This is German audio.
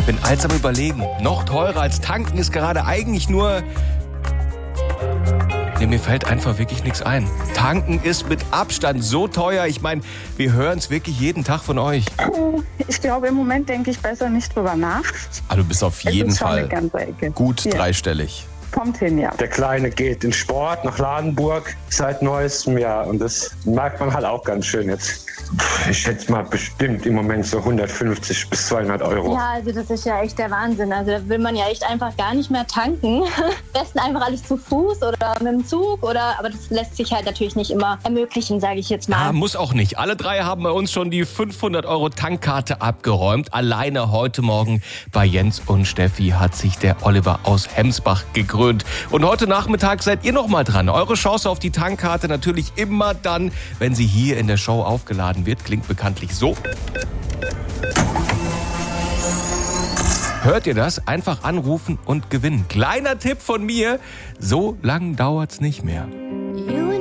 Bin alles am Überlegen. Noch teurer als tanken ist gerade eigentlich nur... Nee, mir fällt einfach wirklich nichts ein. Tanken ist mit Abstand so teuer. Ich meine, wir hören es wirklich jeden Tag von euch. Ich glaube, im Moment denke ich besser nicht drüber nach. Ah, du bist auf jeden Es ist schon Fall eine ganze Ecke. gut Ja. dreistellig. Kommt hin, ja. Der Kleine geht in Sport nach Ladenburg seit neuestem Jahr und das merkt man halt auch ganz schön jetzt. Ich schätze mal bestimmt im Moment so 150 bis 200 Euro. Ja, also das ist ja echt der Wahnsinn. Also da will man ja echt einfach gar nicht mehr tanken. Am besten einfach alles zu Fuß oder mit dem Zug aber das lässt sich halt natürlich nicht immer ermöglichen, sage ich jetzt mal. Ah, muss auch nicht. Alle drei haben bei uns schon die 500 Euro Tankkarte abgeräumt. Alleine heute Morgen bei Jens und Steffi hat sich der Oliver aus Hemsbach gegründet. Und heute Nachmittag seid ihr noch mal dran. Eure Chance auf die Tankkarte natürlich immer dann, wenn sie hier in der Show aufgeladen wird. Klingt bekanntlich so. Hört ihr das? Einfach anrufen und gewinnen. Kleiner Tipp von mir, so lang dauert's nicht mehr. You